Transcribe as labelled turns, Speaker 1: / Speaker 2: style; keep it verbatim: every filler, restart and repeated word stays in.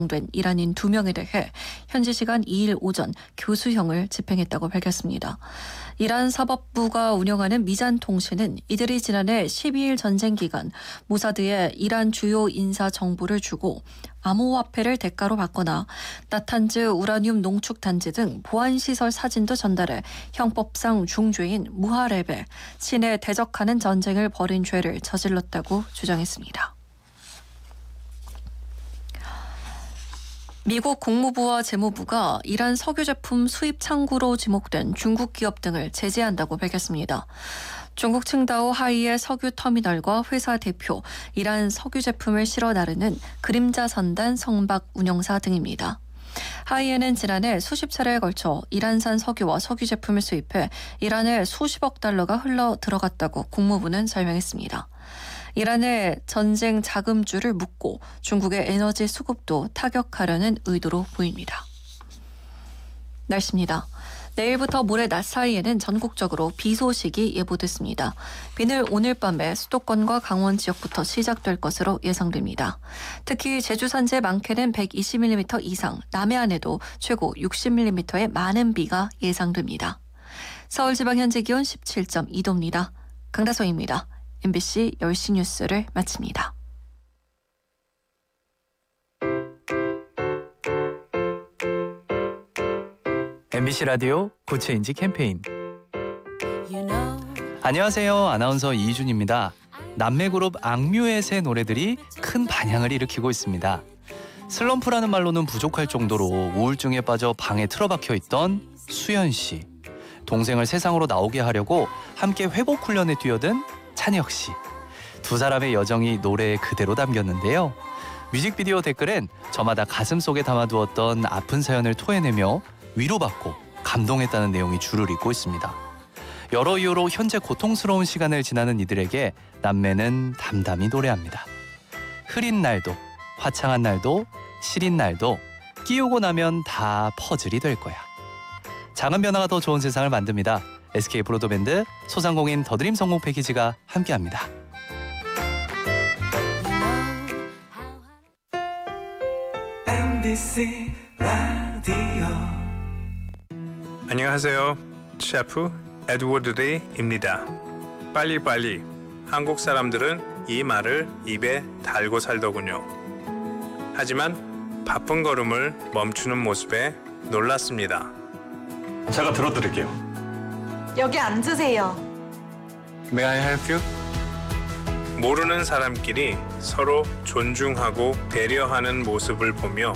Speaker 1: 된 이란인 두 명에 대해 현지 시간 이 일 오전 교수형을 집행했다고 밝혔습니다. 이란 사법부가 운영하는 미잔 통신은 이들이 지난해 십이 일 전쟁 기간 모사드에 이란 주요 인사 정보를 주고 암호화폐를 대가로 받거나 나탄즈 우라늄 농축 단지 등 보안시설 사진도 전달해 형법상 중죄인 무하렙에 신에 대적하는 전쟁을 벌인 죄를 저질렀다고 주장했습니다. 미국 국무부와 재무부가 이란 석유 제품 수입 창구로 지목된 중국 기업 등을 제재한다고 밝혔습니다. 중국 칭다오 하이의 석유 터미널과 회사 대표, 이란 석유 제품을 실어 나르는 그림자 선단 성박 운영사 등입니다. 하이에는 지난해 수십 차례에 걸쳐 이란산 석유와 석유 제품을 수입해 이란에 수십억 달러가 흘러 들어갔다고 국무부는 설명했습니다. 이란의 전쟁 자금줄을 묶고 중국의 에너지 수급도 타격하려는 의도로 보입니다. 날씨입니다. 내일부터 모레 낮 사이에는 전국적으로 비 소식이 예보됐습니다. 비는 오늘 밤에 수도권과 강원 지역부터 시작될 것으로 예상됩니다. 특히 제주 산지 많게는 백이십 밀리미터 이상, 남해안에도 최고 육십 밀리미터의 많은 비가 예상됩니다. 서울 지방 현재 기온 십칠 점 이 도입니다. 강다솜입니다. 엠비씨 열 시 뉴스를 마칩니다.
Speaker 2: 엠비씨 라디오 구체인지 캠페인. 안녕하세요. 아나운서 이준입니다. 남매그룹 악뮤의 새 노래들이 큰 반향을 일으키고 있습니다. 슬럼프라는 말로는 부족할 정도로 우울증에 빠져 방에 틀어박혀 있던 수연 씨. 동생을 세상으로 나오게 하려고 함께 회복 훈련에 뛰어든 찬혁 씨. 두 사람의 여정이 노래에 그대로 담겼는데요. 뮤직비디오 댓글엔 저마다 가슴속에 담아두었던 아픈 사연을 토해내며 위로받고 감동했다는 내용이 줄을 잇고 있습니다. 여러 이유로 현재 고통스러운 시간을 지나는 이들에게 남매는 담담히 노래합니다. 흐린 날도, 화창한 날도, 시린 날도 끼우고 나면 다 퍼즐이 될 거야. 작은 변화가 더 좋은 세상을 만듭니다. 에스케이 브로드밴드 소상공인 더드림 성공 패키지가 함께합니다.
Speaker 3: 엠비씨 라디오.
Speaker 4: 안녕하세요. 셰프 에드워드 리입니다. 빨리빨리. 한국 사람들은 이 말을 입에 달고 살더군요. 하지만 바쁜 걸음을 멈추는 모습에 놀랐습니다.
Speaker 5: 제가 들어드릴게요.
Speaker 6: 여기 앉으세요.
Speaker 5: May I help you?
Speaker 4: 모르는 사람끼리 서로 존중하고 배려하는 모습을 보며